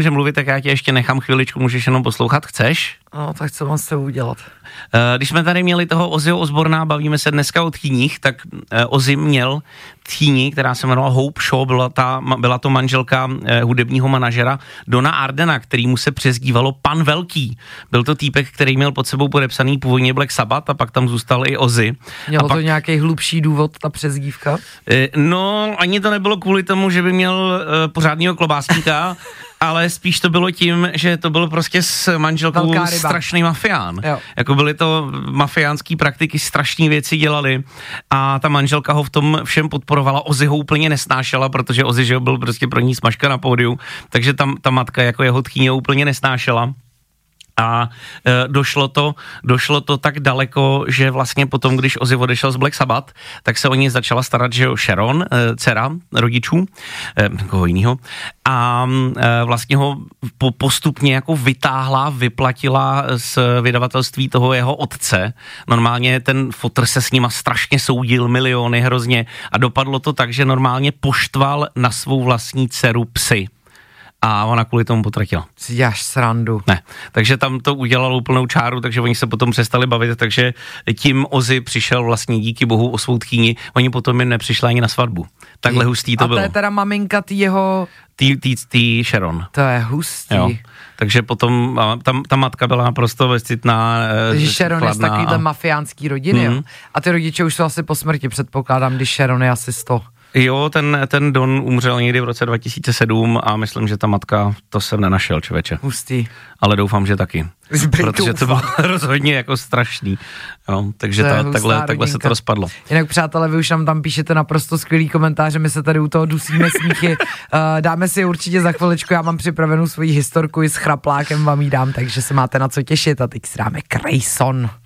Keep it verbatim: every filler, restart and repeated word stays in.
že mluvit, tak já tě ještě nechám chviličku, můžeš jenom poslouchat, chceš? No, tak co mám s tebou udělat? Když jsme tady měli toho Ozzyho Osborna, bavíme se dneska o tchýních, tak Ozzy měl tchýni, která se jmenovala Hope Shaw, byla, ta, byla to manželka hudebního manažera Dona Ardena, který mu se přezdívalo Pan Velký. Byl to týpek, který měl pod sebou podepsaný původně Black Sabbath a pak tam zůstal i Ozzy. Mělo a pak, to nějaký hlubší důvod, ta přezdívka? No, ani to nebylo kvůli tomu, že by měl pořádného klobásníka, ale spíš to bylo tím, že to bylo prostě s manželkou strašný mafián. Jo. Jako byly to mafiánský praktiky, strašné věci dělali a ta manželka ho v tom všem podporovala. Ozzy ho úplně nesnášela, protože Ozzy, že byl prostě pro ní smažka na pódiu, takže tam ta matka jako jeho tchýně úplně nesnášela. A e, došlo to, došlo to tak daleko, že vlastně potom, když Ozzy odešel z Black Sabbath, tak se o něj začala starat, že jo, Sharon, e, dcera rodičů, e, koho jinýho, a e, vlastně ho po, postupně jako vytáhla, vyplatila z vydavatelství toho jeho otce. Normálně ten fotr se s nima strašně soudil, miliony hrozně a dopadlo to tak, že normálně poštval na svou vlastní dceru psy. A ona kvůli tomu potratila. Si děláš srandu. Ne, takže tam to udělalo úplnou čáru, takže oni se potom přestali bavit, takže tím Ozzy přišel vlastně díky bohu o svou tchýni, oni potom jim nepřišli ani na svatbu. Takhle hustý to a bylo. A to je teda maminka tý jeho... Tý, tý, tý Sharon. To je hustý. Jo. Takže potom tam ta matka byla naprosto bezcitná, Takže Sharon chladná, je z takovýhle a... mafiánský rodiny, mm. jo? A ty rodiče už jsou asi po smrti, předpokládám, když Sharon je asi sto. Jo, ten, ten Don umřel někdy v roce dva tisíce sedm a myslím, že ta matka, to jsem nenašel, člověče. Hustý. Ale doufám, že taky. Zbyt protože to bylo rozhodně jako strašný. Jo, takže ta, takhle, takhle se to rozpadlo. Jinak přátelé, vy už nám tam píšete naprosto skvělý komentáře, my se tady u toho dusíme smíchy. Uh, dáme si určitě za chviličku, já mám připravenou svoji historku i s chraplákem, vám jí dám, takže se máte na co těšit a teď si dáme Grayson.